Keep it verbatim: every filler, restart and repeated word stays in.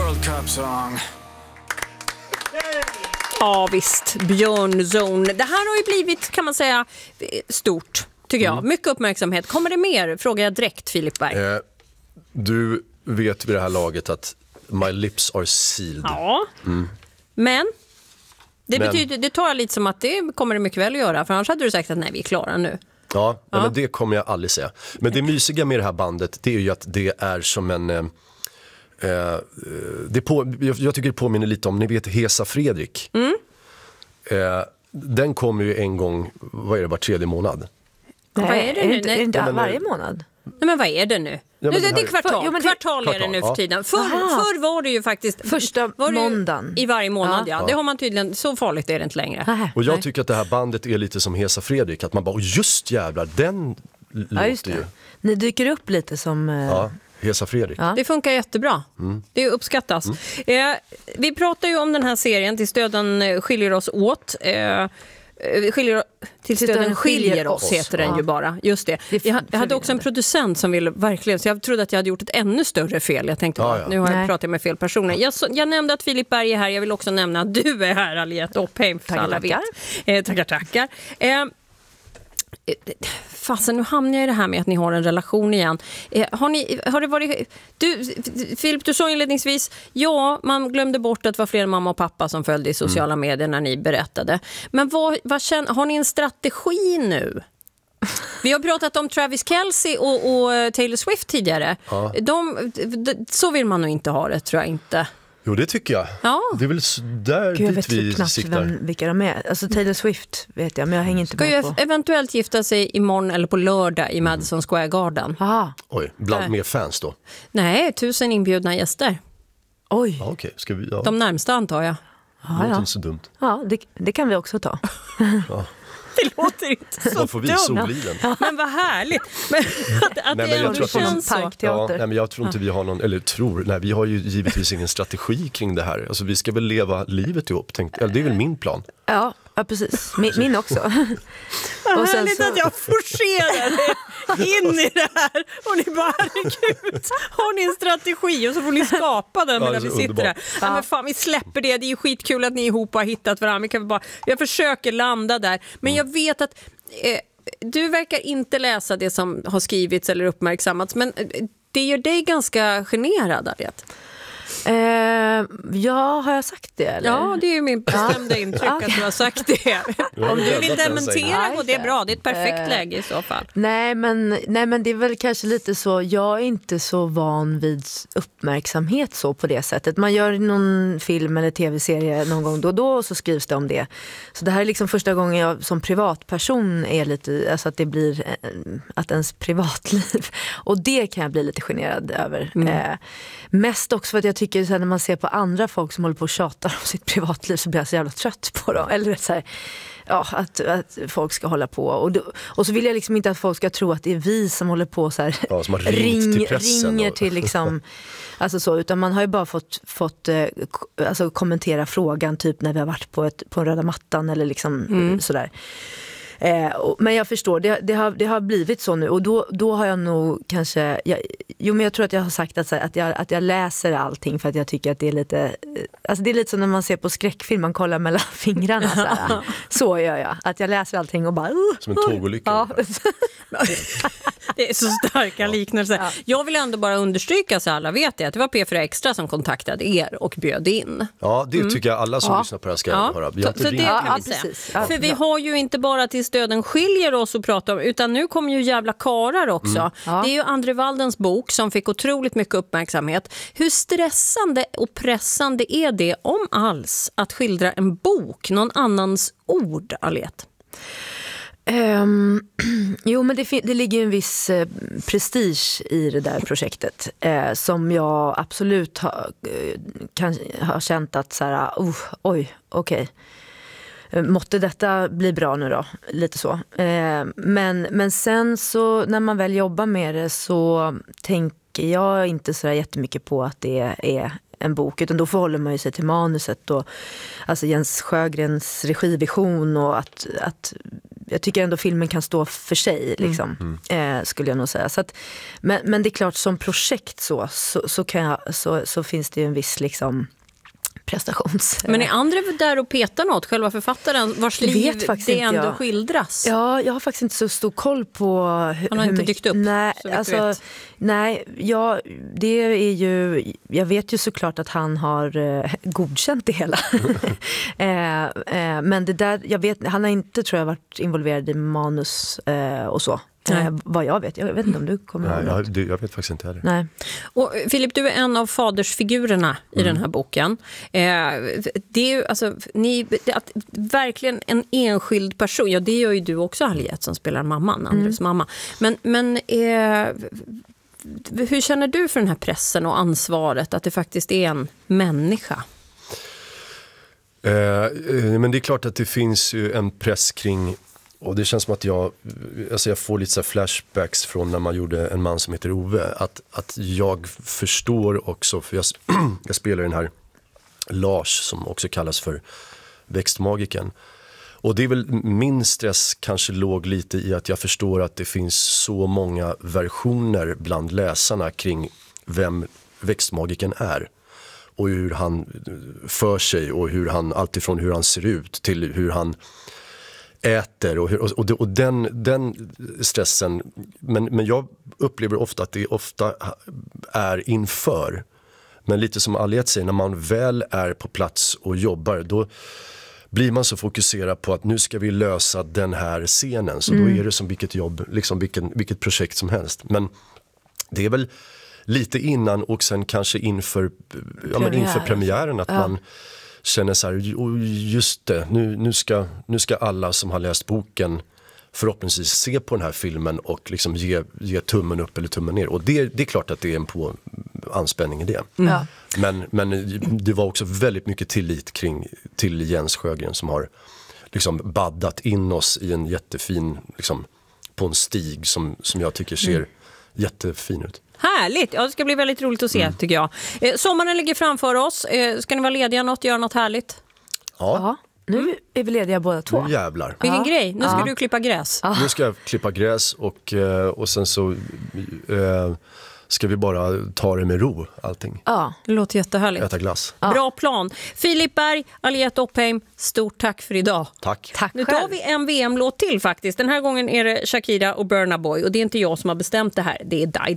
World Cup song. Ja visst, Björnzone. Det här har ju blivit, kan man säga, stort, tycker jag. Mm. Mycket uppmärksamhet. Kommer det mer? Frågar jag direkt, Filip Berg. Eh, du vet vid det här laget att my lips are sealed. Ja, mm. men det, men betyder, det tar jag lite som att det kommer det mycket väl att göra. För annars hade du sagt att nej, vi är klara nu. Ja, ja. Men det kommer jag aldrig säga. Men det mysiga med det här bandet, det är ju att det är som en... Eh, eh, det på, jag, jag tycker det påminner lite om, ni vet, Hesa Fredrik. Mm. Eh, den kommer ju en gång, vad är det, var tredje månad? Nej, vad är det nu? Är det inte ja, varje månad? Nej, men vad är det nu? Ja, det, det, här... det är kvartal, för, jo, det... kvartal är det nu för ja. tiden. För, förr var det ju faktiskt... Första måndagen. I varje månad, ja. ja. ja. Det har man tydligen, så farligt är det inte längre. Aha, och jag nej. tycker att det här bandet är lite som Hesa Fredrik. Att man bara, just jävlar, den ja, låter ju... Ni dyker upp lite som... Uh... Ja. Hesa Fredrik. Ja. Det funkar jättebra. Mm. Det uppskattas. Mm. Eh, vi pratar ju om den här serien Tills döden skiljer oss åt. Eh, skiljer, tills döden skiljer oss heter den ja. ju bara. Just det. det jag, jag hade också en producent som ville verkligen, så jag trodde att jag hade gjort ett ännu större fel. Jag tänkte ja, att ja. nu har jag Nej. pratat med fel personer. Jag, jag nämnde att Filip Berg är här. Jag vill också nämna att du är här, Aliette Oppheim, för alla vet. Eh, tackar, tackar. Eh, Fasen, nu hamnar jag i det här med att ni har en relation igen. Eh, har, ni, har det varit... Du, Filip, du sa inledningsvis, ja, man glömde bort att det var fler mamma och pappa som följde i sociala mm. medier när ni berättade. Men vad, vad känner, har ni en strategi nu? Vi har pratat om Travis Kelce och, och Taylor Swift tidigare. Ja. De, de, så vill man nog inte ha det, tror jag inte. Jo, det tycker jag. Ja. Det är väl där Gud, jag dit vet vi knappt siktar. vem, vilka de är. Alltså Taylor Swift vet jag, men jag hänger inte Ska med ju på. eventuellt gifta sig imorgon eller på lördag i Madison Square Garden. Aha. Oj, bland Nej. mer fans då? Nej, tusen inbjudna gäster. Oj. Ja, okej. Ska vi, ja. De närmsta antar jag. Det låter inte så dumt. Ja, det, det kan vi också ta. Ja. Det låter inte så Då får vi dumt. Soliden. Men vad härligt. Men att, att nej, det men jag tror att känns så. Ja, nej, men jag tror inte vi har någon, eller tror, nej, vi har ju givetvis ingen strategi kring det här. Alltså vi ska väl leva livet ihop, tänkte, eller det är väl min plan. Ja, ja precis. Min, min också. Vad härligt så... att jag forcerar in i det här. Och ni bara, herregud, har ni en strategi? Och så får ni skapa den medan ja, vi sitter underbar. där. Ja. Ja, men fan, vi släpper det. Det är ju skitkul att ni ihop har hittat varandra. Vi kan bara, jag försöker landa där. Men jag vet att eh, du verkar inte läsa det som har skrivits eller uppmärksammats. Men eh, det gör dig ganska generad, Aliette. Eh, ja, har jag sagt det? Eller? Ja, det är ju min bestämda intryck att du har sagt det. Om du vill dementera, och det är bra. Det är ett perfekt eh, läge i så fall. Nej men, nej, men det är väl kanske lite så. Jag är inte så van vid uppmärksamhet så på det sättet. Man gör någon film eller tv-serie någon gång då och då och så skrivs det om det. Så det här är liksom första gången jag som privatperson är lite, alltså att det blir att ens privatliv. Och det kan jag bli lite generad över. Mm. Eh, mest också för att jag tycker så här, när man ser på andra folk som håller på och tjatar om sitt privatliv så blir jag så jävla trött på dem. Eller så här, ja, att, att folk ska hålla på. Och, då, och så vill jag liksom inte att folk ska tro att det är vi som håller på så här, ja, som har ringt ring, till pressen ringer och... till liksom, alltså så, utan man har ju bara fått, fått eh, alltså kommentera frågan typ när vi har varit på, ett, på en röda mattan eller liksom mm. sådär. Eh, och, men jag förstår, det, det, har, det har blivit så nu och då, då har jag nog kanske, jag, jo men jag tror att jag har sagt att, att, jag, att jag läser allting för att jag tycker att det är lite, alltså det är lite som när man ser på skräckfilm, man kollar mellan fingrarna så, här. Så gör jag, att jag läser allting och bara uh, som en tågolycka. Ja. Det är så starka liknelser. Ja. Jag vill ändå bara understryka så alla vet det, att det var P fyra Extra som kontaktade er och bjöd in. Ja, det mm. tycker jag alla som ja. lyssnar på det här ska ja. höra. Vi så, så det kan ja, vi säga. precis. Ja, för vi ja. har ju inte bara Tills döden skiljer oss och prata om, utan nu kommer ju jävla karar också. Mm. Ja. Det är ju Andre Waldens bok som fick otroligt mycket uppmärksamhet. Hur stressande och pressande är det om alls att skildra en bok, någon annans ord, Aliette? Um, jo men det, det ligger en viss eh, prestige i det där projektet eh, som jag absolut har, kan, har känt att så här, oh, oj, okej. Okay. Måtte detta bli bra nu då, lite så. Eh, men, men sen så när man väl jobbar med det så tänker jag inte så jättemycket på att det är en bok, utan då förhåller man ju sig till manuset och alltså Jens Sjögrens regivision och att, att jag tycker ändå filmen kan stå för sig liksom, mm. eh, skulle jag nog säga. Så att, men, men det är klart, som projekt så, så, så, kan jag, så, så finns det ju en viss liksom prestations... Men är andra där och petar något? Själva författaren vars liv det ändå jag. skildras? Ja, jag har faktiskt inte så stor koll på... Hur, Han har inte dykt upp? Nej, alltså, nej ja, det är ju... Jag vet ju såklart att han har eh, godkänt det hela. eh, eh, men det där, jag vet, han har inte, tror jag, varit involverad i manus eh, och så. Eh, vad jag vet. Jag vet inte om du kommer Nej, ihåg jag, det, jag vet faktiskt inte heller. Nej. Och Filip, du är en av fadersfigurerna i mm. den här boken. Eh, det är ju alltså, ni, att, verkligen en enskild person. Ja, det gör ju du också, Aliette, som spelar mamman, Andres mm. mamma. Men, men eh, hur känner du för den här pressen och ansvaret att det faktiskt är en människa? Eh, men det är klart att det finns ju en press kring. Och det känns som att jag, alltså jag får lite så här flashbacks från när man gjorde En man som heter Ove. Att, att jag förstår också, för jag, jag spelar den här Lars som också kallas för växtmagiken. Och det är väl, min stress kanske låg lite i att jag förstår att det finns så många versioner bland läsarna kring vem växtmagiken är. Och hur han för sig och hur han, alltifrån hur han ser ut till hur han äter och, och, och, och den, den stressen, men, men jag upplever ofta att det ofta är inför, men lite som Aliette säger, när man väl är på plats och jobbar, då blir man så fokuserad på att nu ska vi lösa den här scenen, så mm. då är det som vilket jobb, liksom vilken, vilket projekt som helst. Men det är väl lite innan och sen kanske inför, ja, men inför premiären att ja. man känner så här, just det, nu, nu, ska, nu ska alla som har läst boken förhoppningsvis se på den här filmen och liksom ge, ge tummen upp eller tummen ner. Och det, det är klart att det är en på anspänning i det. Mm. Ja. Men, men det var också väldigt mycket tillit kring, till Jens Sjögren som har liksom baddat in oss i en jättefin, liksom, på en stig som, som jag tycker ser mm. jättefin ut. Härligt, ja, det ska bli väldigt roligt att se mm. tycker jag. Eh, sommaren ligger framför oss, eh, ska ni vara lediga något, göra något härligt? Ja. Ja. Nu är vi lediga båda två. Nu jävlar. Vilken ja. grej, nu ska ja. du klippa gräs. Ja. Nu ska jag klippa gräs och, och sen så eh, ska vi bara ta det med ro, allting. Ja, det låter jättehärligt. Äta glass. Ja. Bra plan. Filip Berg, Aliette Oppheim, stort tack för idag. Tack. Tack nu tar själv. vi en V M-låt till faktiskt. Den här gången är det Shakira och Burna Boy och det är inte jag som har bestämt det här, det är Daida.